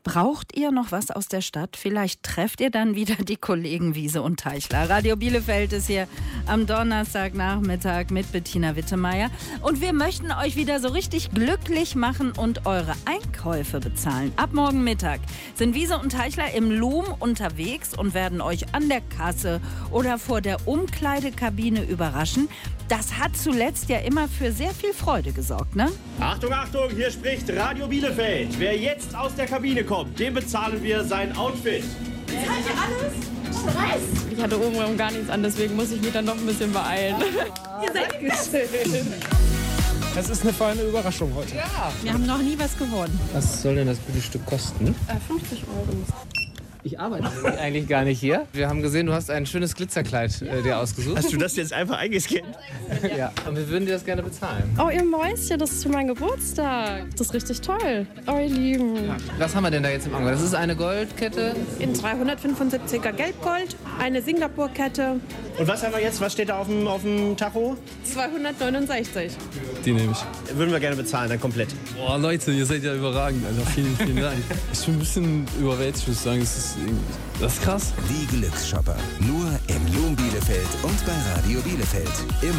Braucht ihr noch was aus der Stadt? Vielleicht trefft ihr dann wieder die Kollegen Wiese und Teichler. Radio Bielefeld ist hier am Donnerstagnachmittag mit Bettina Wittemeier. Und wir möchten euch wieder so richtig glücklich machen und eure Einkäufe bezahlen. Ab morgen Mittag sind Wiese und Teichler im Loom unterwegs und werden euch an der Kasse oder vor der Umkleidekabine überraschen. Das hat zuletzt ja immer für sehr viel Freude gesorgt, ne? Achtung, Achtung, hier spricht Radio Bielefeld. Wer jetzt aus der Kabine kommt, dem bezahlen wir sein Outfit. Zahlt ihr alles? Stress! Ich hatte obenrum gar nichts an, deswegen muss ich mich dann noch ein bisschen beeilen. Ihr seid geschön. Das ist eine feine Überraschung heute. Ja. Wir haben noch nie was gewonnen. Was soll denn das gute Stück kosten? 50 €. Ich arbeite eigentlich gar nicht hier. Wir haben gesehen, du hast ein schönes Glitzerkleid dir ausgesucht. Hast du das jetzt einfach eingescannt? Ja. Und wir würden dir das gerne bezahlen. Oh, ihr Mäuschen, das ist für meinen Geburtstag. Das ist richtig toll. Oh, ihr Lieben. Was haben wir denn da jetzt im Angebot? Das ist eine Goldkette. In 375er Gelbgold, eine Singapur-Kette. Und was haben wir jetzt? Was steht da auf dem Tacho? 269. Die nehme ich. Würden wir gerne bezahlen, dann komplett. Boah, Leute, ihr seid ja überragend, Alter. Vielen, vielen Dank. Ich bin ein bisschen überwältigt, muss ich sagen. Das ist krass. Die Glücksshopper. Nur im Loom Bielefeld und bei Radio Bielefeld. Immer